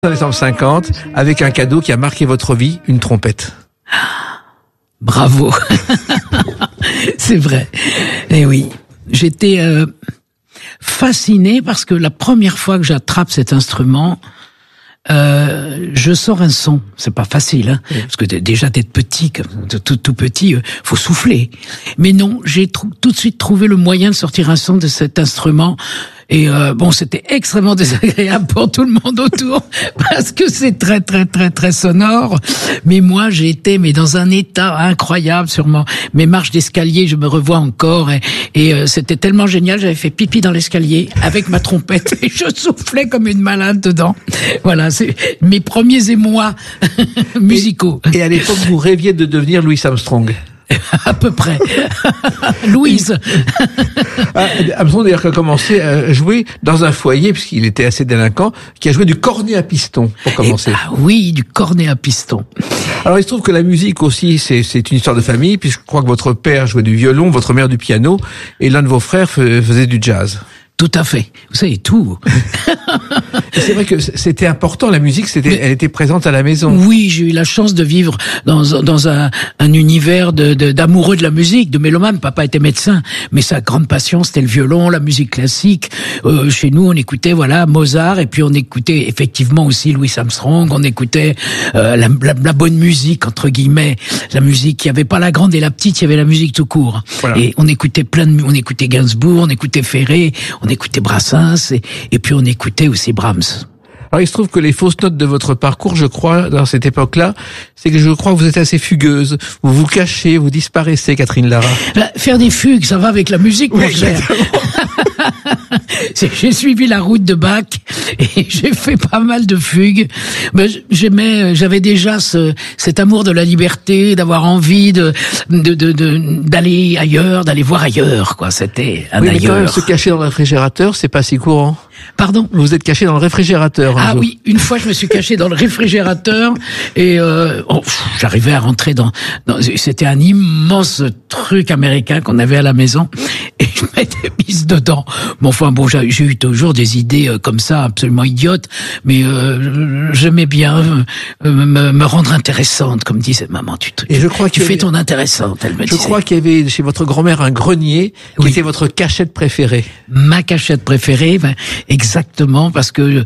décembre 50, avec un cadeau qui a marqué votre vie, une trompette. Bravo. C'est vrai. Eh oui. J'étais fasciné parce que la première fois que j'attrape cet instrument, je sors un son. C'est pas facile, hein, parce que déjà d'être petit, tout petit, faut souffler. Mais non, j'ai tout de suite trouvé le moyen de sortir un son de cet instrument. Et bon, c'était extrêmement désagréable pour tout le monde autour parce que c'est très très très très sonore. Mais moi, j'ai été dans un état incroyable sur mes marches d'escalier. Je me revois encore et c'était tellement génial. J'avais fait pipi dans l'escalier avec ma trompette et je soufflais comme une malade dedans. Voilà, c'est mes premiers émois musicaux. Et à l'époque, vous rêviez de devenir Louis Armstrong. À peu près. Louise. Armstrong d'ailleurs qui a commencé à jouer dans un foyer, puisqu'il était assez délinquant, qui a joué du cornet à piston, pour commencer. Oui, du cornet à piston. Alors il se trouve que la musique aussi, c'est une histoire de famille, puisque je crois que votre père jouait du violon, votre mère du piano, et l'un de vos frères faisait du jazz. Tout à fait. Vous savez tout. C'est vrai que c'était important, la musique, elle était présente à la maison. Oui, j'ai eu la chance de vivre dans un univers d'amoureux de la musique, de mélomane. Papa était médecin, mais sa grande passion, c'était le violon, la musique classique. Chez nous, on écoutait, Mozart, et puis on écoutait effectivement aussi Louis Armstrong, on écoutait la bonne musique, entre guillemets, la musique. Il n'y avait pas la grande et la petite, il y avait la musique tout court. Voilà. Et on écoutait on écoutait Gainsbourg, on écoutait Ferré, on écoutait Brassens, et puis on écoutait aussi Brahms. Alors il se trouve que les fausses notes de votre parcours, je crois, dans cette époque-là, c'est que je crois que vous êtes assez fugueuse. Vous vous cachez, vous disparaissez, Catherine Lara. Faire des fugues, ça va avec la musique, mon cher. J'ai suivi la route de Bach et j'ai fait pas mal de fugues. Mais j'avais déjà cet amour de la liberté, d'avoir envie d'aller ailleurs, d'aller voir ailleurs, quoi. C'était un ailleurs. Mais quand même, se cacher dans le réfrigérateur, c'est pas si courant. Pardon? Vous êtes caché dans le réfrigérateur. Ah oui, une fois je me suis caché dans le réfrigérateur et j'arrivais à rentrer c'était un immense truc américain qu'on avait à la maison et je m'étais mise dedans. Mais enfin bon, j'ai eu toujours des idées comme ça absolument idiotes, mais j'aimais bien me rendre intéressante, comme disait maman. Tu fais ton intéressante, elle me disait. Je crois qu'il y avait chez votre grand-mère un grenier qui était votre cachette préférée. Ma cachette préférée, exactement, parce que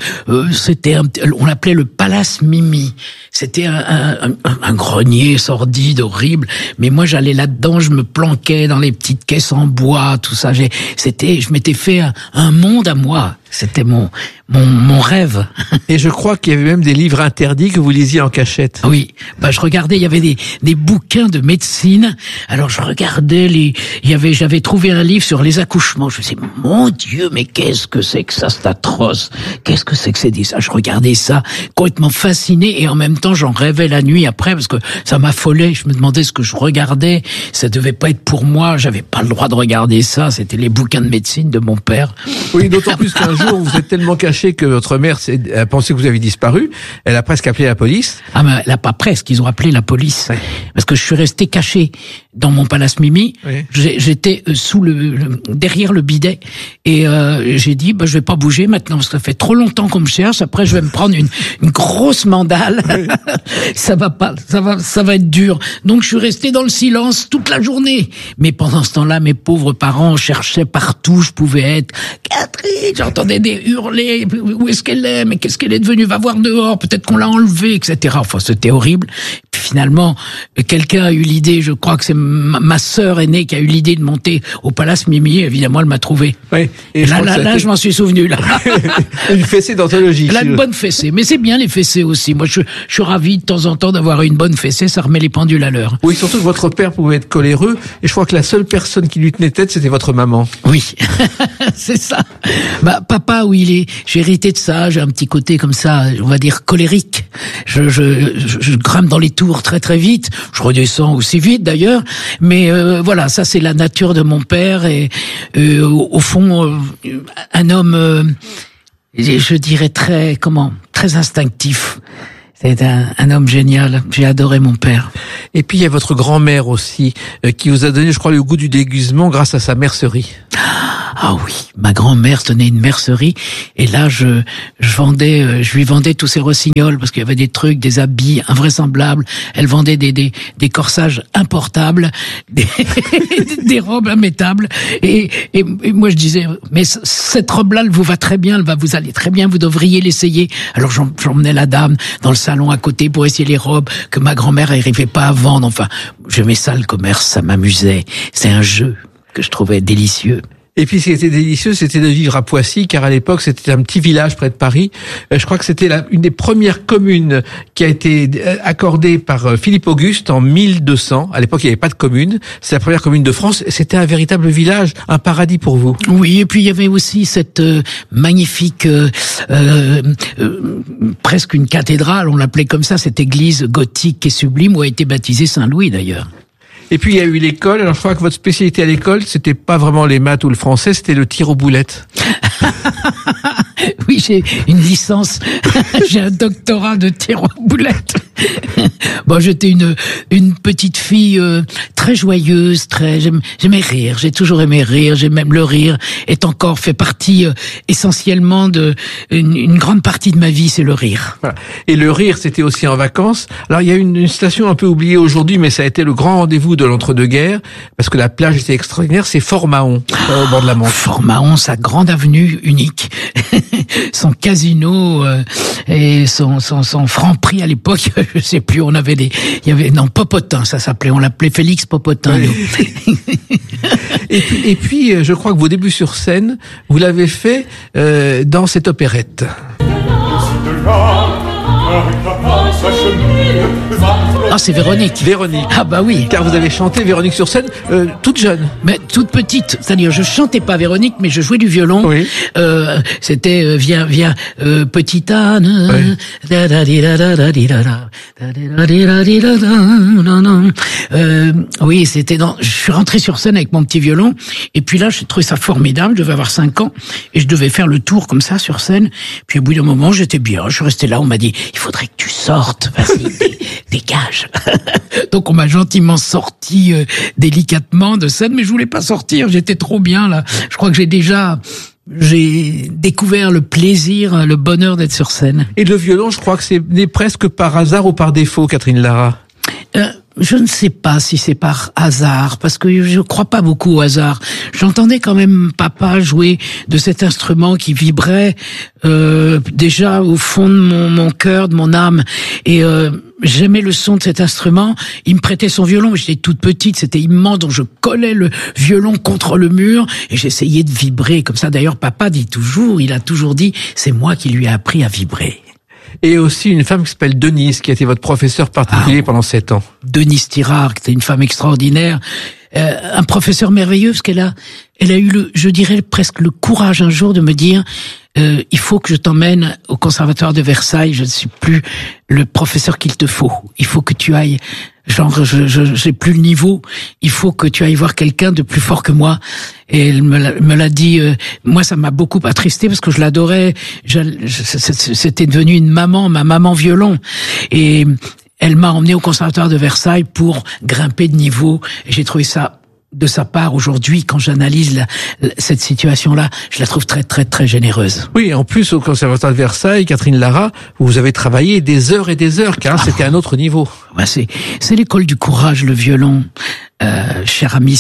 on l'appelait le Palace Mimi. C'était un grenier sordide, horrible. Mais moi, j'allais là-dedans, je me planquais dans les petites caisses en bois, tout ça. Je m'étais fait un monde à moi. C'était mon rêve. Et je crois qu'il y avait même des livres interdits que vous lisiez en cachette. Oui. Je regardais, il y avait des bouquins de médecine. Alors je regardais j'avais trouvé un livre sur les accouchements. Je me disais, mon Dieu, mais qu'est-ce que c'est que ça, c'est atroce. Qu'est-ce que c'est que c'est ça? Je regardais ça, complètement fasciné, et en même temps, j'en rêvais la nuit après, parce que ça m'affolait. Je me demandais ce que je regardais. Ça devait pas être pour moi. J'avais pas le droit de regarder ça. C'était les bouquins de médecine de mon père. Oui, d'autant plus qu'un jour, vous êtes tellement caché que votre mère a pensé que vous avez disparu. Elle a presque appelé la police. Ah, mais elle a pas presque, ils ont appelé la police. Ouais. Parce que je suis resté caché dans mon Palace Mimi. Oui. J'étais derrière le bidet. Et j'ai dit, je vais pas bouger maintenant, parce que ça fait trop longtemps qu'on me cherche. Après, je vais me prendre une grosse mandale. Oui. Ça va être dur. Donc, je suis resté dans le silence toute la journée. Mais pendant ce temps-là, mes pauvres parents cherchaient partout où je pouvais être. Catherine, j'entendais des hurler, où est-ce qu'elle est, mais qu'est-ce qu'elle est devenue, va voir dehors, peut-être qu'on l'a enlevée, etc. Enfin, c'était horrible. Puis finalement, quelqu'un a eu l'idée, je crois que c'est ma sœur aînée qui a eu l'idée de monter au Palace Mimi, évidemment, elle m'a trouvé. Oui. Et là, je m'en suis souvenu, là. Une fessée d'anthologie. Elle a une bonne fessée, mais c'est bien les fessées aussi. Moi, je suis ravi de temps en temps d'avoir une bonne fessée, ça remet les pendules à l'heure. Oui, surtout que votre père pouvait être coléreux, et je crois que la seule personne qui lui tenait tête, c'était votre maman. Oui, c'est ça. Papa, j'ai hérité de ça, j'ai un petit côté comme ça, on va dire colérique. Je grimpe dans les tours très très vite, je redescends aussi vite d'ailleurs, mais voilà, ça c'est la nature de mon père, et au fond, un homme, je dirais très instinctif. C'est un homme génial. J'ai adoré mon père. Et puis il y a votre grand-mère aussi, qui vous a donné, je crois, le goût du déguisement grâce à sa mercerie. Ah oui, ma grand-mère tenait une mercerie et là je lui vendais tous ses rossignols parce qu'il y avait des trucs, des habits invraisemblables. Elle vendait des corsages importables, des robes immettables et moi je disais mais cette robe-là elle vous va très bien, elle va vous aller très bien, vous devriez l'essayer. Alors j'emmenais la dame dans le salon à côté pour essayer les robes que ma grand-mère n'arrivait pas à vendre. Enfin, j'aimais ça le commerce, ça m'amusait. C'est un jeu que je trouvais délicieux. Et puis ce qui était délicieux, c'était de vivre à Poissy, car à l'époque c'était un petit village près de Paris. Je crois que c'était une des premières communes qui a été accordée par Philippe Auguste en 1200. À l'époque il n'y avait pas de commune, c'est la première commune de France. C'était un véritable village, un paradis pour vous. Oui, et puis il y avait aussi cette magnifique, presque une cathédrale, on l'appelait comme ça, cette église gothique et sublime où a été baptisé Saint-Louis d'ailleurs. Et puis il y a eu l'école. Alors je crois que votre spécialité à l'école, c'était pas vraiment les maths ou le français, c'était le tir aux boulettes. Oui, j'ai une licence, j'ai un doctorat de tir aux boulettes. Bon, j'étais une petite fille très joyeuse, j'aimais rire, j'ai toujours aimé rire, même le rire est encore fait partie essentiellement une grande partie de ma vie, c'est le rire. Voilà. Et le rire, c'était aussi en vacances. Alors il y a une station un peu oubliée aujourd'hui, mais ça a été le grand rendez-vous de l'entre-deux-guerres, parce que la plage était extraordinaire, c'est Fort-Mahon, au bord de la Manche. Fort-Mahon, sa grande avenue unique, son casino et son franc-prix à l'époque, je sais plus, Popotin, ça s'appelait, on l'appelait Félix Popotin. Oui. Et puis, je crois que vos débuts sur scène, vous l'avez fait dans cette opérette. Ah, c'est Véronique. Véronique. Ah bah oui. Car vous avez chanté Véronique sur scène toute jeune. Mais toute petite. C'est-à-dire, je chantais pas Véronique, mais je jouais du violon. Oui. C'était viens, petite Anne. Oui, c'était je suis rentré sur scène avec mon petit violon. Et puis là, j'ai trouvé ça formidable. Je devais avoir 5 ans. Et je devais faire le tour comme ça sur scène. Puis au bout d'un moment, j'étais bien. Je suis resté là. On m'a dit, il faudrait que tu sortes. Vas-y, dégage. Donc on m'a gentiment sorti délicatement de scène, mais je voulais pas sortir. J'étais trop bien là. Je crois que j'ai découvert le plaisir, le bonheur d'être sur scène. Et le violon, je crois que c'est né presque par hasard ou par défaut, Catherine Lara. Je ne sais pas si c'est par hasard, parce que je crois pas beaucoup au hasard. J'entendais quand même papa jouer de cet instrument qui vibrait déjà au fond de mon cœur, de mon âme, et j'aimais le son de cet instrument. Il me prêtait son violon, j'étais toute petite, c'était immense, donc je collais le violon contre le mur et j'essayais de vibrer comme ça. D'ailleurs, papa il a toujours dit, c'est moi qui lui ai appris à vibrer. Et aussi une femme qui s'appelle Denise, qui a été votre professeur particulier pendant 7 ans. Denise Tirard, qui était une femme extraordinaire, un professeur merveilleux, parce qu'elle a eu je dirais presque le courage un jour de me dire, il faut que je t'emmène au conservatoire de Versailles, je ne suis plus le professeur qu'il te faut. Il faut que tu ailles, j'ai plus le niveau, il faut que tu ailles voir quelqu'un de plus fort que moi. Et elle me l'a dit, moi ça m'a beaucoup attristé parce que je l'adorais, c'était devenu ma maman violon. Et elle m'a emmené au conservatoire de Versailles pour grimper de niveau, et j'ai trouvé ça de sa part aujourd'hui, quand j'analyse cette situation-là, je la trouve très très très généreuse. Oui, en plus au Conservatoire de Versailles, Catherine Lara, vous avez travaillé des heures et des heures, car c'était un autre niveau. Ouais, c'est l'école du courage, le violon, cher ami.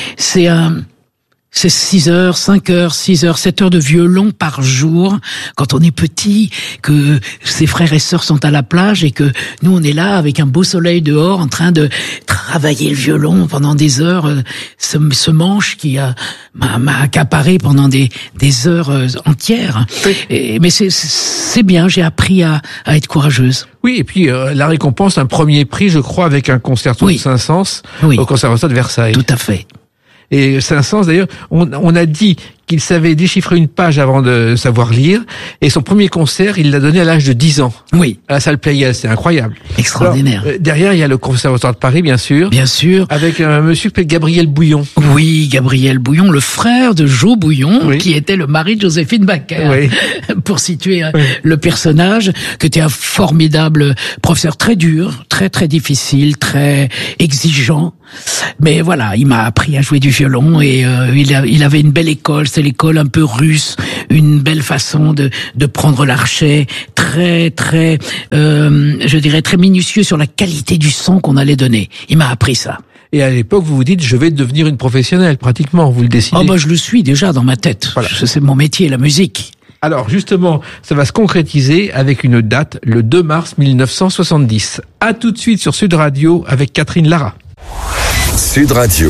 C'est 6 heures, 5 heures, 6 heures, 7 heures de violon par jour quand on est petit, que ses frères et sœurs sont à la plage et que nous on est là avec un beau soleil dehors en train de travailler le violon pendant des heures, ce manche qui m'a accaparé pendant des heures entières. Oui. Mais c'est bien, j'ai appris à être courageuse. Oui, et puis la récompense, un premier prix, je crois, avec un concerto de Saint-Saëns au Conservatoire de Versailles. Tout à fait. Et Saint-Saëns, d'ailleurs, on a dit qu'il savait déchiffrer une page avant de savoir lire. Et son premier concert, il l'a donné à l'âge de 10 ans. Oui. À la salle Pleyel, c'est incroyable. Extraordinaire. Alors, derrière, il y a le Conservatoire de Paris, bien sûr. Bien sûr. Avec un monsieur qui s'appelle Gabriel Bouillon. Oui, Gabriel Bouillon, le frère de Jo Bouillon, Oui. qui était le mari de Joséphine Baker. Oui. Pour situer le personnage, qui était un formidable professeur, très dur, très très difficile, très exigeant. Mais voilà, il m'a appris à jouer du violon et il avait une belle école, c'est l'école un peu russe, une belle façon de prendre l'archet, très très, je dirais très minutieux sur la qualité du son qu'on allait donner. Il m'a appris ça. Et à l'époque, vous vous dites, je vais devenir une professionnelle, pratiquement, vous le décidez. Oh bah je le suis déjà dans ma tête. Voilà. C'est mon métier, la musique. Alors justement, ça va se concrétiser avec une date, le 2 mars 1970. À tout de suite sur Sud Radio avec Catherine Lara. Sud Radio.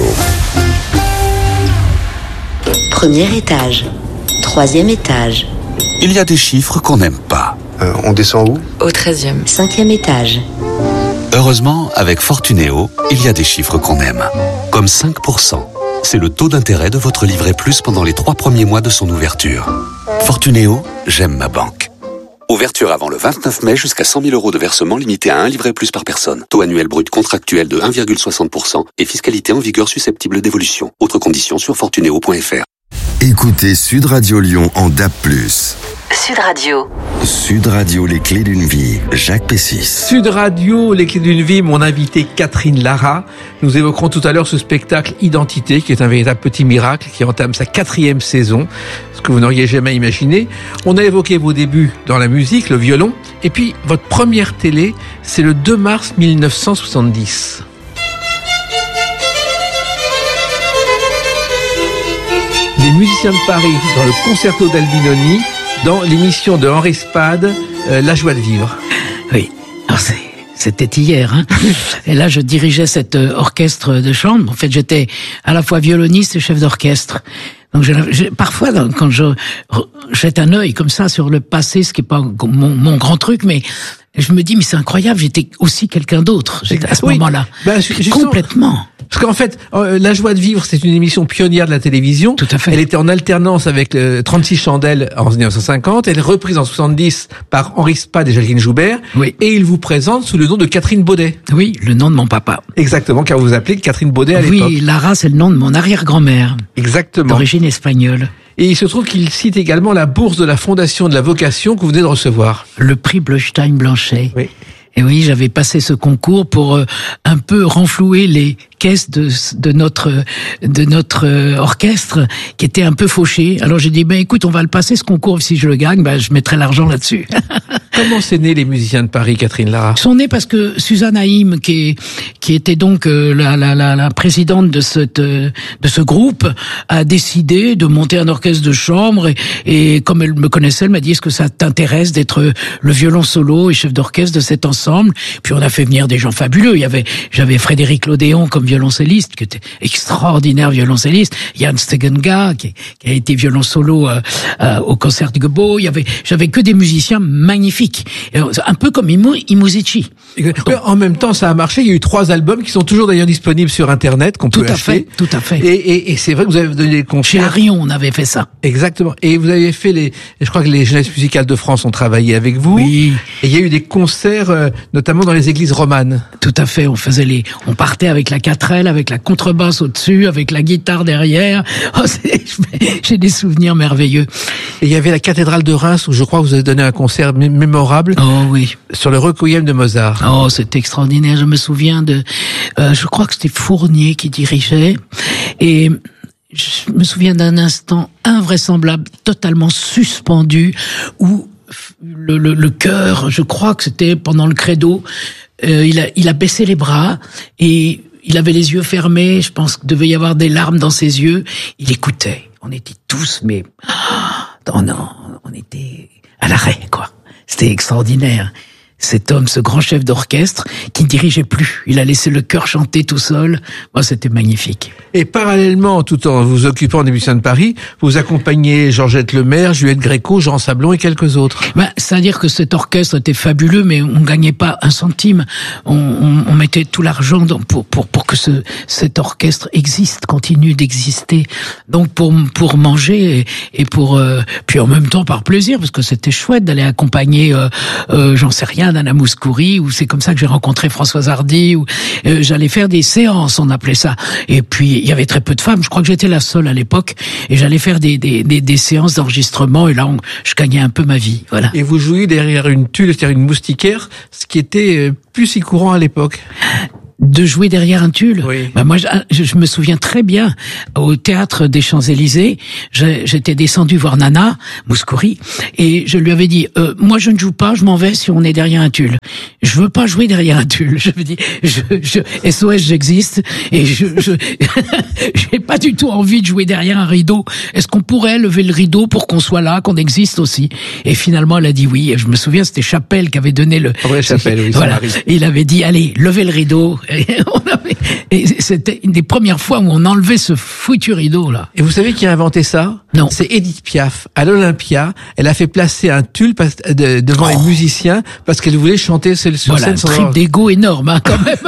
Premier étage. Troisième étage. Il y a des chiffres qu'on n'aime pas. On descend où? Au 13e. Cinquième étage. Heureusement, avec Fortunéo, il y a des chiffres qu'on aime. Comme 5%. C'est le taux d'intérêt de votre livret plus pendant les 3 premiers mois de son ouverture. Fortunéo, j'aime ma banque. Ouverture avant le 29 mai jusqu'à 100 000 € de versement limité à un livret plus par personne. Taux annuel brut contractuel de 1,60% et fiscalité en vigueur susceptible d'évolution. Autres conditions sur fortunéo.fr. Écoutez Sud Radio Lyon en DAB+. Sud Radio. Sud Radio, les clés d'une vie. Jacques Pessis. Sud Radio, les clés d'une vie, mon invité Catherine Lara. Nous évoquerons tout à l'heure ce spectacle Identité, qui est un véritable petit miracle, qui entame sa 4e saison, ce que vous n'auriez jamais imaginé. On a évoqué vos débuts dans la musique, le violon, et puis votre première télé, c'est le 2 mars 1970. Les musiciens de Paris dans le concerto d'Albinoni, dans l'émission de Henri Spade, La joie de vivre. Oui, alors c'était hier, hein. Et là, je dirigeais cet orchestre de chambre. En fait, j'étais à la fois violoniste et chef d'orchestre. Donc, parfois, quand je jette un œil comme ça sur le passé, ce qui est pas mon grand truc, mais je me dis, mais c'est incroyable, j'étais aussi quelqu'un d'autre à ce moment-là. Ben, complètement. Parce qu'en fait, La joie de vivre, c'est une émission pionnière de la télévision. Tout à fait. Elle était en alternance avec 36 chandelles en 1950. Elle est reprise en 70 par Henri Spade et Jacqueline Joubert. Oui. Et il vous présente sous le nom de Catherine Baudet. Oui, le nom de mon papa. Exactement, car vous vous appelez Catherine Baudet à l'époque. Oui, Lara, c'est le nom de mon arrière-grand-mère. Exactement. D'origine espagnole. Et il se trouve qu'il cite également la bourse de la Fondation de la Vocation que vous venez de recevoir. Le prix Bleustein-Blanchet. Oui. Et oui, j'avais passé ce concours pour un peu renflouer les caisses de notre orchestre qui était un peu fauché. Alors j'ai dit, écoute, on va le passer ce concours, si je le gagne, je mettrai l'argent là-dessus. Comment c'est né les musiciens de Paris, Catherine Lara? Ils sont nés parce que Suzanne Haïm, qui était donc la présidente de ce groupe, a décidé de monter un orchestre de chambre et comme elle me connaissait, elle m'a dit, est-ce que ça t'intéresse d'être le violon solo et chef d'orchestre de cet ensemble? Puis on a fait venir des gens fabuleux. J'avais Frédéric Lodéon comme violoncelliste, qui était extraordinaire violoncelliste. Jan Stegenga, qui a été violon solo au concert du Gebo. J'avais que des musiciens magnifiques. Un peu comme Imouzici. En même temps, ça a marché. Il y a eu 3 albums qui sont toujours d'ailleurs disponibles sur Internet, qu'on peut acheter. Tout à fait. Et c'est vrai que vous avez donné des concerts. Chez Arion, on avait fait ça. Exactement. Et vous avez fait je crois que les Jeunesses musicales de France ont travaillé avec vous. Oui. Et il y a eu des concerts, notamment dans les églises romanes. Tout à fait. On partait avec la 4L, avec la contrebasse au-dessus, avec la guitare derrière. J'ai des souvenirs merveilleux. Et il y avait la cathédrale de Reims où je crois que vous avez donné un concert mémorable. Oh oui. Sur le Requiem de Mozart. Oh, c'était extraordinaire. Je me souviens je crois que c'était Fournier qui dirigeait. Et je me souviens d'un instant invraisemblable, totalement suspendu, où le chœur, je crois que c'était pendant le credo, il a baissé les bras et il avait les yeux fermés. Je pense qu'il devait y avoir des larmes dans ses yeux. Il écoutait. On était tous, mais on était à l'arrêt, quoi. C'était extraordinaire. cet homme, ce grand chef d'orchestre, qui ne dirigeait plus. Il a laissé le chœur chanter tout seul. Moi, c'était magnifique. Et parallèlement, tout en vous occupant des musiciens de Paris, vous accompagnez Georgette Lemaire, Juliette Gréco, Jean Sablon et quelques autres. C'est-à-dire que cet orchestre était fabuleux, mais on gagnait pas un centime. On mettait tout l'argent pour que cet orchestre existe, continue d'exister. Donc pour manger et pour puis en même temps par plaisir, parce que c'était chouette d'aller accompagner j'en sais rien, Nana Mouskouri, ou c'est comme ça que j'ai rencontré Françoise Hardy, ou j'allais faire des séances, on appelait ça. Et puis il y avait très peu de femmes, je crois que j'étais la seule à l'époque, et j'allais faire des séances d'enregistrement, et là je gagnais un peu ma vie, voilà. Et vous jouiez derrière une tulle, c'est-à-dire une moustiquaire, ce qui était plus si courant à l'époque. De jouer derrière un tulle. Oui. Moi, je me souviens très bien, au théâtre des Champs-Élysées, j'étais descendu voir Nana Mouskouri, et je lui avais dit, moi je ne joue pas, je m'en vais si on est derrière un tulle. Je veux pas jouer derrière un tulle. Je me dis, SOS, j'existe, et j'ai pas du tout envie de jouer derrière un rideau. Est-ce qu'on pourrait lever le rideau pour qu'on soit là, qu'on existe aussi? Et finalement, elle a dit oui. Et je me souviens, c'était Chapelle qui avait donné le... André Chapelle, oui, voilà. Et il avait dit, allez, levez le rideau. Et c'était une des premières fois où on enlevait ce foutu rideau là. Et vous savez qui a inventé ça? Non. C'est Edith Piaf. À l'Olympia, elle a fait placer un tulle devant les musiciens parce qu'elle voulait chanter sur voilà, scène. Voilà, un trip d'ego énorme, hein, quand même.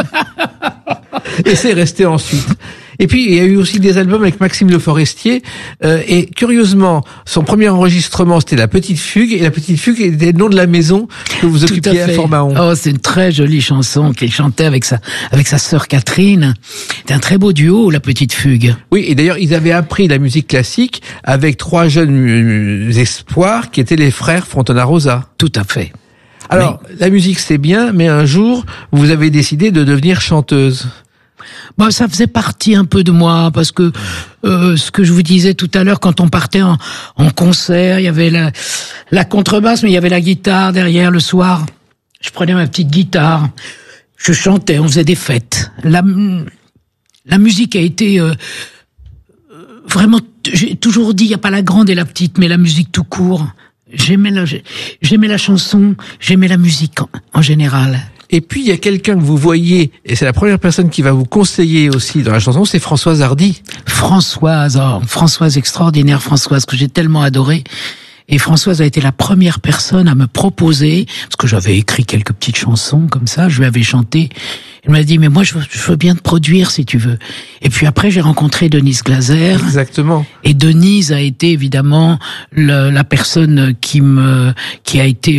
Et c'est resté ensuite. Et puis, il y a eu aussi des albums avec Maxime Le Forestier. Et curieusement, son premier enregistrement, c'était La Petite Fugue. Et La Petite Fugue était le nom de la maison que vous occupiez à Fort-Mahon. Oh, c'est une très jolie chanson qu'il chantait avec sa sœur Catherine. C'est un très beau duo, La Petite Fugue. Oui, et d'ailleurs, ils avaient appris la musique classique avec 3 jeunes espoirs qui étaient les frères Fontana-Rosa. Tout à fait. Alors, la musique, c'est bien, mais un jour, vous avez décidé de devenir chanteuse. Bon, ça faisait partie un peu de moi, parce que ce que je vous disais tout à l'heure, quand on partait en concert, il y avait la contrebasse, mais il y avait la guitare derrière le soir. Je prenais ma petite guitare, je chantais, on faisait des fêtes. La musique a été vraiment, j'ai toujours dit, il n'y a pas la grande et la petite, mais la musique tout court. J'aimais la chanson, j'aimais la musique en général. Et puis, il y a quelqu'un que vous voyez, et c'est la première personne qui va vous conseiller aussi dans la chanson, c'est Françoise Hardy. Françoise extraordinaire, Françoise, que j'ai tellement adorée. Et Françoise a été la première personne à me proposer, parce que j'avais écrit quelques petites chansons comme ça, je lui avais chanté. Elle m'a dit, mais moi, je veux bien te produire si tu veux. Et puis après, j'ai rencontré Denise Glaser. Exactement. Et Denise a été évidemment la personne qui a été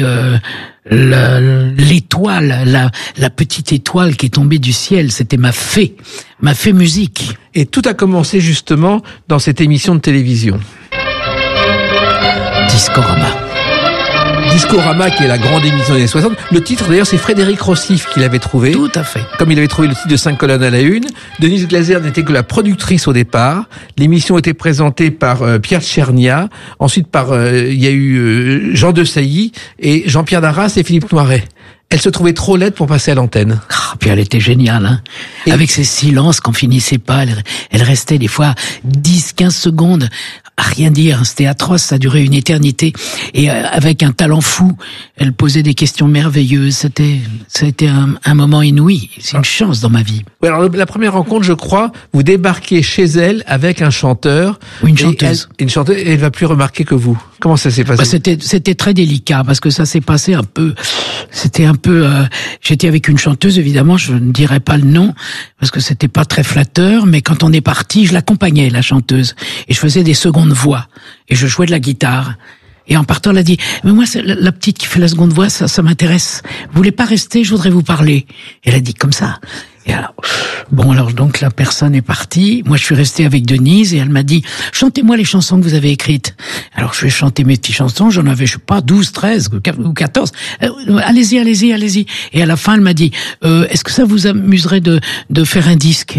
l'étoile, la petite étoile qui est tombée du ciel. C'était ma fée musique. Et tout a commencé justement dans cette émission de télévision. Discorama, qui est la grande émission des années 60. Le titre, d'ailleurs, c'est Frédéric Rossif qui l'avait trouvé. Tout à fait. Comme il avait trouvé le titre de 5 colonnes à la une. Denise Glaser n'était que la productrice au départ. L'émission était présentée par Pierre Tchernia. Ensuite, il y a eu Jean de Sailly et Jean-Pierre Darras et Philippe Noiret. Elle se trouvait trop laide pour passer à l'antenne. Puis elle était géniale, hein. Avec ses silences qu'on finissait pas, elle restait des fois 10-15 secondes à rien dire. C'était atroce, ça durait une éternité. Et avec un talent fou, elle posait des questions merveilleuses. C'était un moment inouï. C'est une chance dans ma vie. Oui, alors la première rencontre, je crois, vous débarquez chez elle avec un chanteur. Ou une chanteuse. Une chanteuse, elle va plus remarquer que vous. Comment ça s'est passé? C'était très délicat parce que ça s'est passé un peu. J'étais avec une chanteuse, évidemment, je ne dirais pas le nom parce que c'était pas très flatteur. Mais quand on est parti, je l'accompagnais, la chanteuse, et je faisais des secondes voix et je jouais de la guitare. Et en partant, elle a dit, mais moi, c'est la petite qui fait la seconde voix, ça m'intéresse. Vous voulez pas rester? Je voudrais vous parler. Et elle a dit comme ça. Et alors, donc la personne est partie. Moi, je suis resté avec Denise et elle m'a dit, chantez-moi les chansons que vous avez écrites. Alors, je vais chanter mes petites chansons. J'en avais, je sais pas, 12, 13 ou 14. Allez-y. Et à la fin, elle m'a dit, est-ce que ça vous amuserait de faire un disque?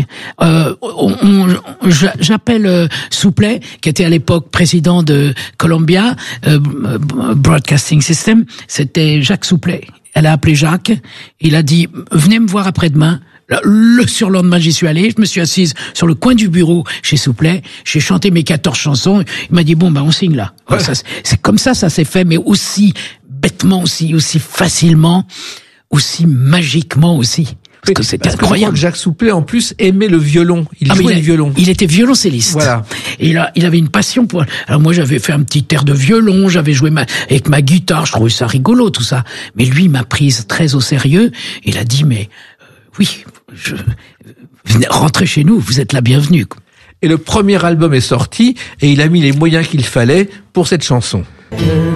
J'appelle Souplet, qui était à l'époque président de Columbia Broadcasting System. C'était Jacques Souplet. Elle a appelé Jacques. Il a dit, venez me voir après-demain. Le surlendemain, j'y suis allé, je me suis assise sur le coin du bureau chez Souplet, j'ai chanté mes 14 chansons, il m'a dit, bon, on signe là. Ouais. C'est comme ça s'est fait, mais aussi bêtement, aussi facilement. aussi magiquement aussi. Parce que c'était incroyable. Je crois que Jacques Souplet, en plus, aimait le violon. Il jouait le violon. Il était violoncelliste. Voilà. Et il avait une passion pour... Alors moi, j'avais fait un petit air de violon, j'avais joué avec ma guitare, je trouvais ça rigolo, tout ça. Mais lui, il m'a prise très au sérieux. Il a dit, mais oui, rentrez chez nous, vous êtes la bienvenue. Et le premier album est sorti, et il a mis les moyens qu'il fallait pour cette chanson.